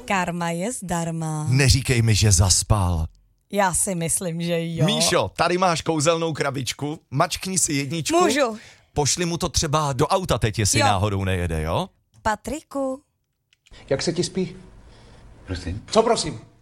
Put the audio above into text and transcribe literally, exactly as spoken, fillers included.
Karma je zdarma. Neříkej mi, že zaspal. Já si myslím, že jo. Míšo, tady máš kouzelnou krabičku, mačkni si jedničku. Můžu. Pošli mu to třeba do auta teď, jestli Jo. náhodou nejede, jo? Patriku. Jak se ti spí? Prosím? Co prosím?